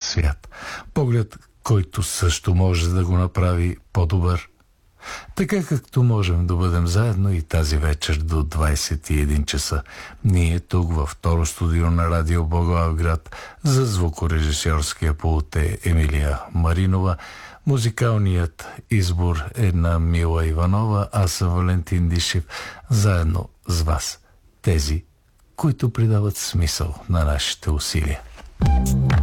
свят. Поглед, който също може да го направи по-добър. Така както можем да бъдем заедно и тази вечер до 21 часа. Ние тук във второ студио на Радио Благоевград. За звукорежисьорския пулт е Емилия Маринова. Музикалният избор е на Мила Иванова. Аз съм Валентин Дишев. Заедно с вас. Тези, които придават смисъл на нашите усилия.